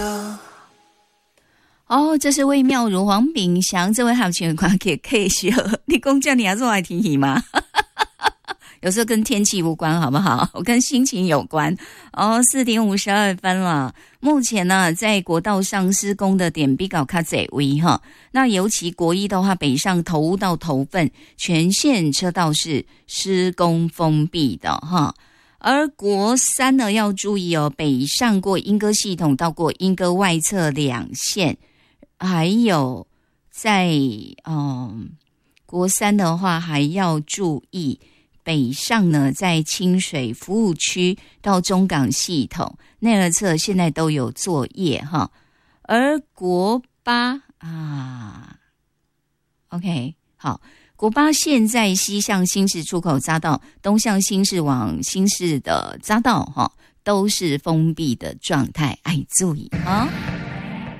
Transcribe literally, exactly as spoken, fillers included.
哦，这是魏妙如、黄炳祥这位好朋友看给 K 学，你讲这你要做爱天气吗？有时候跟天气无关，好不好？跟心情有关。哦，四点五十二分了。目前呢，在国道上施工的点比较较侪位哈。那尤其国一的话，北上头屋到头份全线车道是施工封闭的哈。而国三呢，要注意哦，北上过莺歌系统到过莺歌外侧两线。还有在嗯国三的话还要注意北上呢，在清水服务区到中港系统内二侧现在都有作业哈。而国八啊 OK 好，国八现在西向新市出口匝道，东向新市往新市的匝道哈，都是封闭的状态，哎，注意啊。